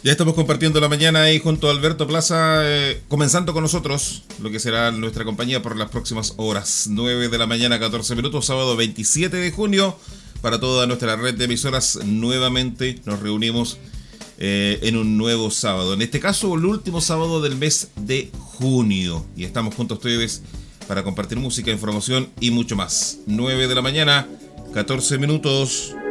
Ya estamos compartiendo la mañana ahí junto a Alberto Plaza, comenzando con nosotros lo que será nuestra compañía por las próximas horas. 9 de la mañana, 14 minutos, sábado 27 de junio. Para toda nuestra red de emisoras, nuevamente nos reunimos en un nuevo sábado. En este caso, el último sábado del mes de junio. Y estamos junto a ustedes para compartir música, información y mucho más. 9 de la mañana, 14 minutos.